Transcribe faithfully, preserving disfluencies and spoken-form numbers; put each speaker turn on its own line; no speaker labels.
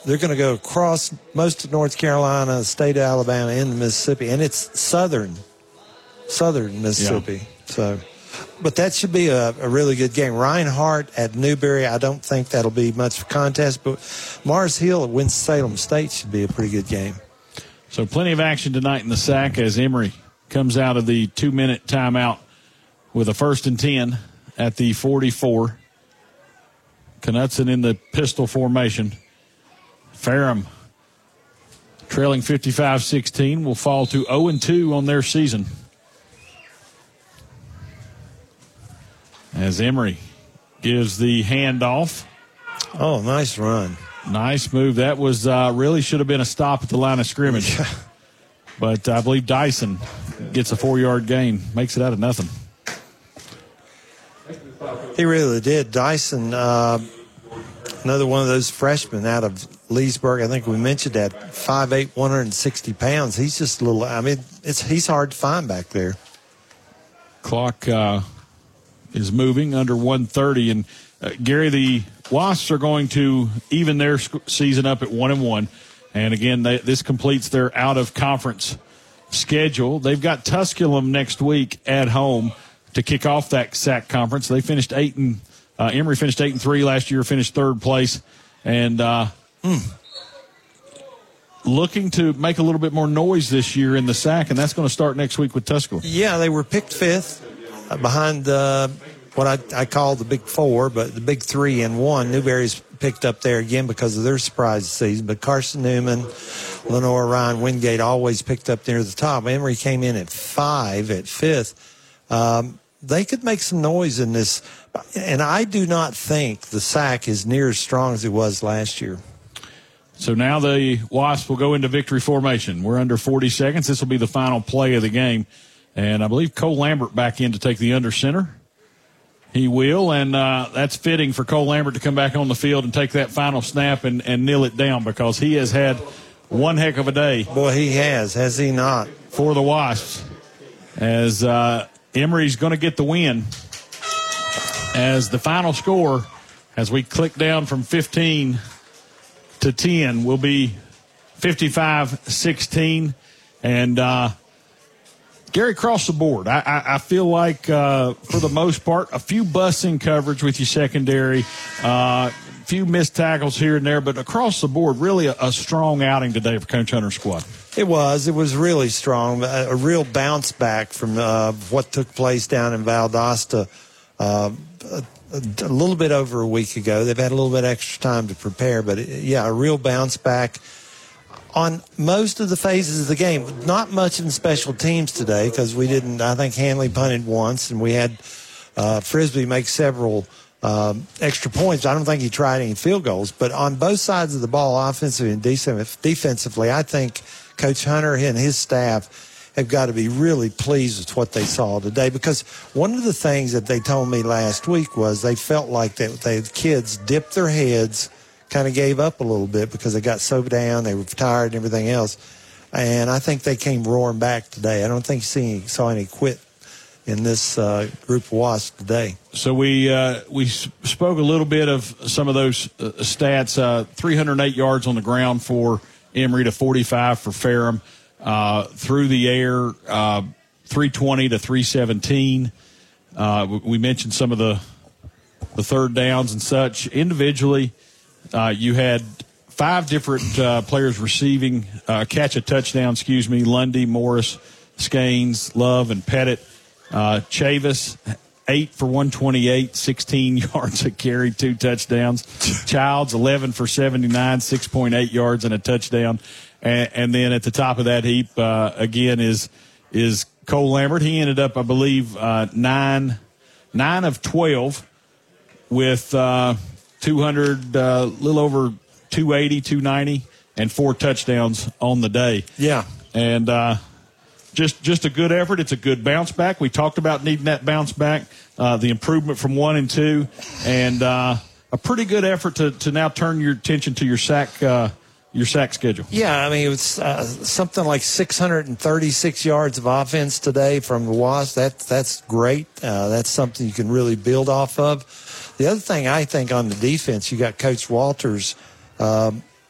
they're going to go across most of North Carolina, the state of Alabama, into Mississippi, and it's southern, southern Mississippi. Yeah. So, but that should be a, a really good game. Reinhardt at Newberry, I don't think that'll be much of a contest, but Mars Hill at Winston-Salem State should be a pretty good game.
So plenty of action tonight in the S A C as Emory comes out of the two-minute timeout with a first and ten at the forty-four. Knutson in the pistol formation. Ferrum, trailing fifty-five sixteen, will fall to oh and two on their season. As Emory gives the handoff.
Oh, nice run.
Nice move. That was uh, really should have been a stop at the line of scrimmage. But I believe Dyson gets a four-yard gain, makes it out of nothing.
He really did. Dyson, uh, another one of those freshmen out of Leesburg. I think we mentioned that, five eight, one hundred sixty pounds. He's just a little, I mean, it's he's hard to find back there.
Clock uh, is moving under one thirty. And, uh, Gary, the Wasps are going to even their season up at one and one. And, again, they, this completes their out-of-conference schedule. They've got Tusculum next week at home to kick off that S A C conference. They finished eight and uh, Emory finished eight and three last year, finished third place, and uh, mm, looking to make a little bit more noise this year in the S A C, and that's going to start next week with Tusculum.
Yeah, they were picked fifth uh, behind uh, what I, I call the Big Four, but the Big Three and one. Newberry's picked up there again because of their surprise season, but Carson Newman, Lenore Ryan, Wingate always picked up near the top. Emory came in at five, at fifth. Um, they could make some noise in this, and I do not think the S A C is near as strong as it was last year.
So now the Wasps will go into victory formation. We're under forty seconds. This will be the final play of the game, and I believe Cole Lambert back in to take the under center. He will, and uh, that's fitting for Cole Lambert to come back on the field and take that final snap and, and kneel it down because he has had one heck of a day.
Boy, he has, has he not?
For the Wasps, as uh, Emory's going to get the win. As the final score, as we click down from fifteen to ten, will be fifty-five sixteen. And uh, Gary, across the board, I, I, I feel like uh, for the most part, a few busting coverage with your secondary, a uh, few missed tackles here and there, but across the board, really a, a strong outing today for Coach Hunter's squad.
It was. It was really strong. A, a real bounce back from uh, what took place down in Valdosta uh, a, a little bit over a week ago. They've had a little bit extra time to prepare, but, it, yeah, a real bounce back on most of the phases of the game. Not much in special teams today because we didn't – I think Hanley punted once, and we had uh, Frisbee make several um, extra points. I don't think he tried any field goals. But on both sides of the ball, offensively and defensively, I think – Coach Hunter and his staff have got to be really pleased with what they saw today because one of the things that they told me last week was they felt like that they, the kids dipped their heads, kind of gave up a little bit because they got so down, they were tired and everything else. And I think they came roaring back today. I don't think you see, saw any quit in this uh, group of Wasps today.
So we uh, we spoke a little bit of some of those uh, stats, uh, three hundred eight yards on the ground for Emory to forty-five for Ferrum. Uh, through the air, uh, three twenty to three seventeen. Uh, we mentioned some of the the third downs and such. Individually, uh, you had five different uh, players receiving, uh, catch a touchdown, excuse me, Lundy, Morris, Scanes, Love, and Pettit. Uh, Chavis, eight for one twenty-eight, sixteen yards a carry, two touchdowns. Childs, eleven for seventy-nine, six point eight yards and a touchdown. And, and then at the top of that heap, uh, again, is is Cole Lambert. He ended up, I believe, uh, nine, nine of twelve with uh, two hundred, a uh, little over two eighty, two ninety, and four touchdowns on the day.
Yeah.
And uh, just just a good effort. It's a good bounce back. We talked about needing that bounce back, uh, the improvement from one and two, and uh, a pretty good effort to, to now turn your attention to your sack uh, your sack schedule.
Yeah, I mean, it was uh, something like six hundred thirty-six yards of offense today from the Wasps. That, that's great. Uh, that's something you can really build off of. The other thing I think on the defense, you got Coach Walters. Um,